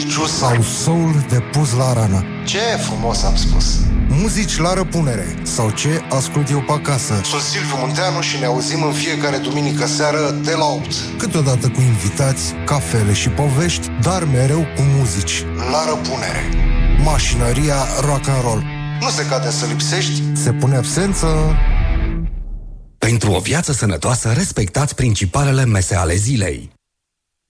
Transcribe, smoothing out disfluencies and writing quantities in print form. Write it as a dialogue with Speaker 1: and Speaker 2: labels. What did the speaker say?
Speaker 1: sau soul de pus la rană.
Speaker 2: Ce frumos am spus!
Speaker 1: Muzici la răpunere sau ce ascult eu pe acasă.
Speaker 2: Sunt Silviu Munteanu și ne auzim în fiecare duminică seară de la 8.
Speaker 1: Câteodată cu invitați, cafele și povești, dar mereu cu muzici.
Speaker 2: La răpunere.
Speaker 1: Mașinăria rock and roll.
Speaker 2: Nu se cade să lipsești.
Speaker 1: Se pune absență.
Speaker 3: Pentru o viață sănătoasă, respectați principalele mese ale zilei.